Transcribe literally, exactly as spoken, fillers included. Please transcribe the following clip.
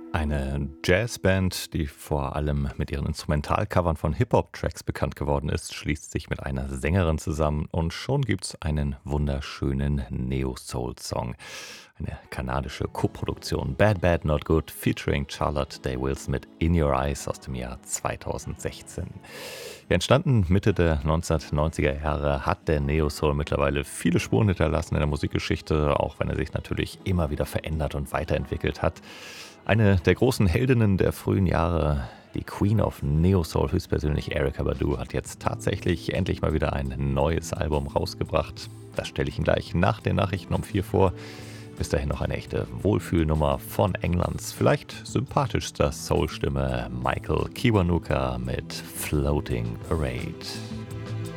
Eine Jazzband, die vor allem mit ihren Instrumentalcovern von Hip-Hop-Tracks bekannt geworden ist, schließt sich mit einer Sängerin zusammen und schon gibt's einen wunderschönen Neo-Soul-Song. Eine kanadische Koproduktion Bad Bad Not Good featuring Charlotte Day Wills mit In Your Eyes aus dem Jahr zweitausendsechzehn. Ja, entstanden Mitte der neunzehnhundertneunziger Jahre, hat der Neo-Soul mittlerweile viele Spuren hinterlassen in der Musikgeschichte, auch wenn er sich natürlich immer wieder verändert und weiterentwickelt hat. Eine der großen Heldinnen der frühen Jahre, die Queen of Neo Soul, höchstpersönlich Erykah Badu, hat jetzt tatsächlich endlich mal wieder ein neues Album rausgebracht. Das stelle ich Ihnen gleich nach den Nachrichten um vier vor. Bis dahin noch eine echte Wohlfühlnummer von Englands vielleicht sympathischster Soul-Stimme Michael Kiwanuka mit Floating Parade.